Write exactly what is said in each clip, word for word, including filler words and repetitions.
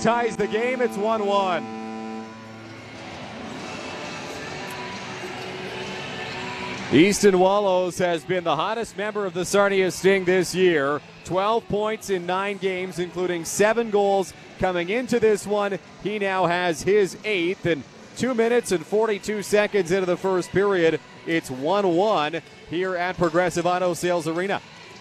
ties the game. It's one one. Easton Wallows has been the hottest member of the Sarnia Sting this year. twelve points in nine games, including seven goals coming into this one. He now has his eighth, and two minutes and forty-two seconds into the first period. It's one one here at Progressive Auto Sales Arena.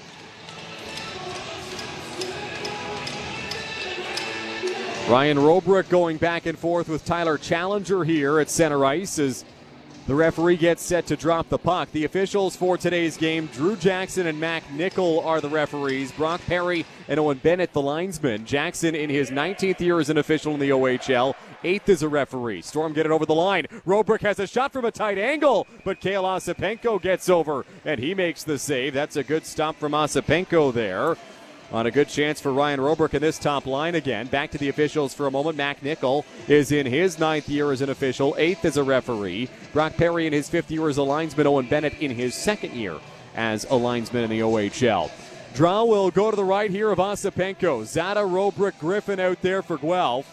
Ryan Robrick going back and forth with Tyler Challenger here at center ice as the referee gets set to drop the puck. The officials for today's game, Drew Jackson and Mac Nickel are the referees. Brock Perry and Owen Bennett the linesmen. Jackson in his nineteenth year as an official in the O H L. Eighth as a referee. Storm get it over the line. Robrick has a shot from a tight angle, but Kale Osipenko gets over, and he makes the save. That's a good stop from Osipenko there. On a good chance for Ryan Robrick in this top line again. Back to the officials for a moment. Mac Nickel is in his ninth year as an official, eighth as a referee. Brock Perry in his fifth year as a linesman. Owen Bennett in his second year as a linesman in the O H L. Draw will go to the right here of Osipenko. Zada, Robrick, Griffin out there for Guelph.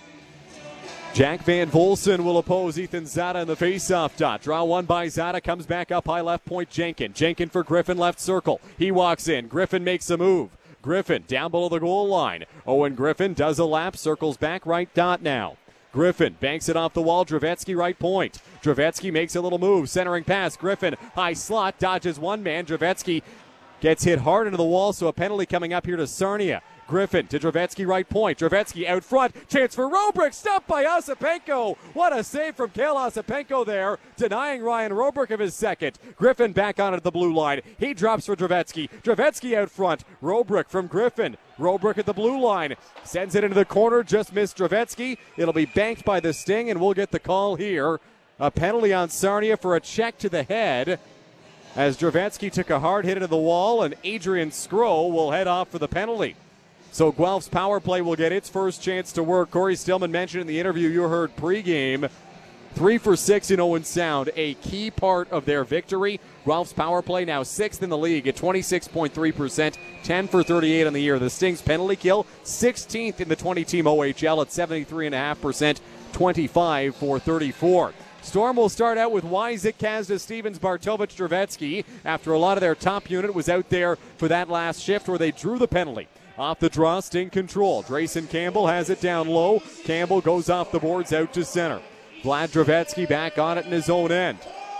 Jack Van Volson will oppose Ethan Zada in the faceoff dot. Draw one by Zada, comes back up high left point, Jenkin. Jenkin for Griffin, left circle. He walks in. Griffin makes a move. Griffin down below the goal line. Owen Griffin does a lap, circles back right dot now. Griffin banks it off the wall. Dravetsky right point. Dravetsky makes a little move. Centering pass. Griffin high slot. Dodges one man. Dravetsky gets hit hard into the wall, so a penalty coming up here to Sarnia. Griffin to Dravetsky right point. Dravetsky out front. Chance for Robrick. Stopped by Osipenko. What a save from Kale Osipenko there, denying Ryan Robrick of his second. Griffin back on at the blue line. He drops for Dravetsky. Dravetsky out front. Robrick from Griffin. Robrick at the blue line. Sends it into the corner. Just missed Dravetsky. It'll be banked by the Sting, and we'll get the call here. A penalty on Sarnia for a check to the head, as Dravetsky took a hard hit into the wall, and Adrian Skro will head off for the penalty. So Guelph's power play will get its first chance to work. Corey Stillman mentioned in the interview you heard pregame, three for six in Owen Sound, a key part of their victory. Guelph's power play now sixth in the league at twenty-six point three percent, ten for thirty-eight on the year. The Sting's penalty kill, sixteenth in the twenty-team O H L at seventy-three point five percent, twenty-five for thirty-four. Storm will start out with Wyzik, Kazda, Stevens, Bartovich, Dravetsky, after a lot of their top unit was out there for that last shift where they drew the penalty. Off the draw, Sting control. Drayson Campbell has it down low. Campbell goes off the boards out to center. Vlad Dravetsky back on it in his own end.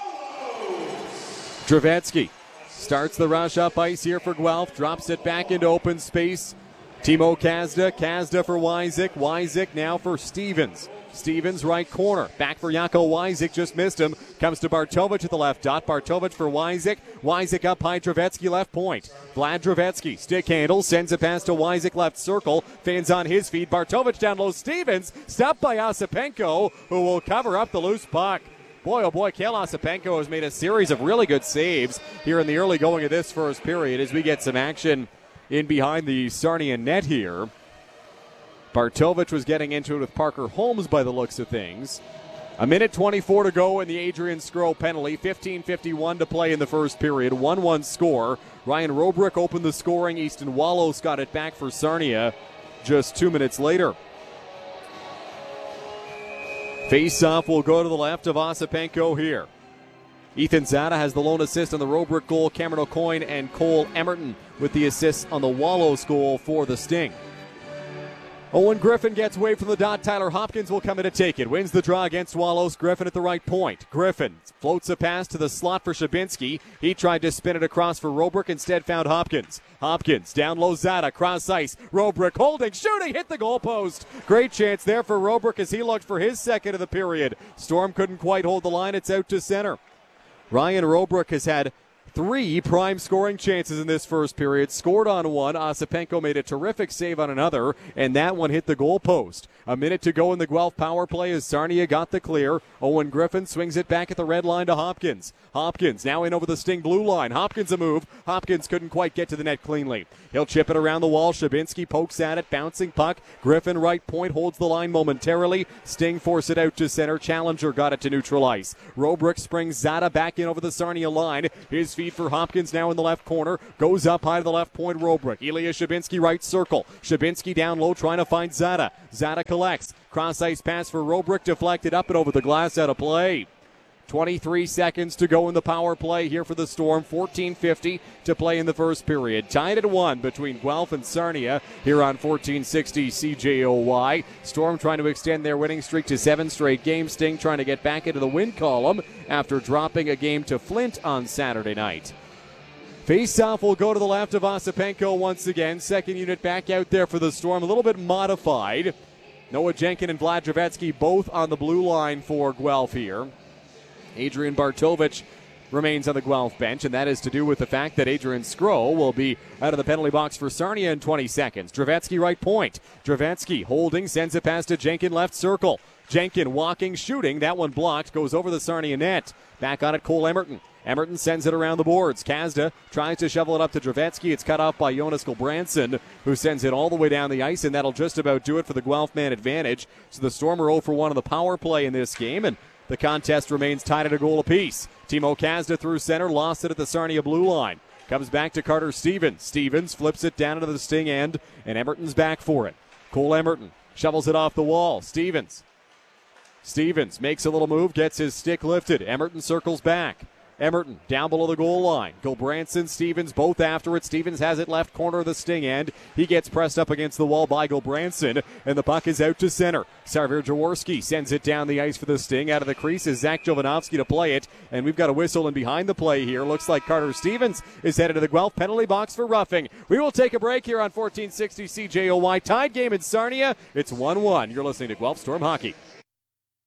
Dravetsky starts the rush up ice here for Guelph. Drops it back into open space. Timo Kazda. Kazda for Wyzik. Wyzik now for Stevens. Stevens right corner. Back for Jaco Wyzik. Just missed him. Comes to Bartovich at the left dot. Bartovich for Wyzik. Wyzik up high. Dravetsky left point. Vlad Dravetsky. Stick handle. Sends a pass to Wyzik left circle. Fans on his feet. Bartovich down low. Stevens. Stopped by Osipenko, who will cover up the loose puck. Boy, oh boy, Kale Osipenko has made a series of really good saves here in the early going of this first period as we get some action in behind the Sarnia net here. Bartovich was getting into it with Parker Holmes by the looks of things. A minute twenty-four to go in the Adrian Skro penalty. fifteen fifty-one to play in the first period. one one score. Ryan Robrick opened the scoring. Easton Wallows got it back for Sarnia just two minutes later. Face-off will go to the left of Osipenko here. Ethan Zada has the lone assist on the Robrick goal. Cameron O'Coin and Cole Emerton with the assists on the Wallows goal for the Sting. Owen Griffin gets away from the dot. Tyler Hopkins will come in to take it. Wins the draw against Wallows. Griffin at the right point. Griffin floats a pass to the slot for Shabinsky. He tried to spin it across for Robrick. Instead found Hopkins. Hopkins down low. Zada cross ice. Robrick holding, shooting, hit the goalpost. Great chance there for Robrick as he looked for his second of the period. Storm couldn't quite hold the line. It's out to center. Ryan Robrick has had three prime scoring chances in this first period. Scored on one. Osipenko made a terrific save on another, and that one hit the goal post. A minute to go in the Guelph power play as Sarnia got the clear. Owen Griffin swings it back at the red line to Hopkins. Hopkins now in over the Sting blue line. Hopkins a move. Hopkins couldn't quite get to the net cleanly. He'll chip it around the wall. Shabinsky pokes at it. Bouncing puck. Griffin right point holds the line momentarily. Sting force it out to center. Challenger got it to neutral ice. Robrick springs Zada back in over the Sarnia line. His feet speed for Hopkins now in the left corner. Goes up high to the left point, Robrick. Ilya Shabinski right circle. Shabinski down low trying to find Zada. Zada collects. Cross ice pass for Robrick, deflected up and over the glass, out of play. twenty-three seconds to go in the power play here for the Storm. fourteen fifty to play in the first period. Tied at one between Guelph and Sarnia here on fourteen sixty C J O Y. Storm trying to extend their winning streak to seven straight games. Sting trying to get back into the win column after dropping a game to Flint on Saturday night. Face-off will go to the left of Osipenko once again. Second unit back out there for the Storm, a little bit modified. Noah Jenkin and Vlad Dravetsky both on the blue line for Guelph here. Adrian Bartovich remains on the Guelph bench, and that is to do with the fact that Adrian Skro will be out of the penalty box for Sarnia in twenty seconds. Dravetsky right point. Dravetsky holding, sends it past to Jenkin left circle. Jenkin walking, shooting. That one blocked, goes over the Sarnia net. Back on it, Cole Emerton. Emerton sends it around the boards. Kazda tries to shovel it up to Dravetsky. It's cut off by Jonas Gulbranson, who sends it all the way down the ice, and that'll just about do it for the Guelph man advantage. So the Storm are oh for one on the power play in this game, and the contest remains tied at a goal apiece. Timo Kazda through center, lost it at the Sarnia blue line. Comes back to Carter Stevens. Stevens flips it down into the Sting end, and Emerton's back for it. Cole Emerton shovels it off the wall. Stevens. Stevens makes a little move, gets his stick lifted. Emerton circles back. Emerton down below the goal line. Gulbranson, Stevens both after it. Stevens has it left corner of the Sting end. He gets pressed up against the wall by Gulbranson, and the puck is out to center. Sarver Jaworski sends it down the ice for the Sting. Out of the crease is Zach Jovanovski to play it, and we've got a whistle in behind the play here. Looks like Carter Stevens is headed to the Guelph penalty box for roughing. We will take a break here on fourteen sixty C J O Y. Tied game in Sarnia. It's one one. You're listening to Guelph Storm Hockey.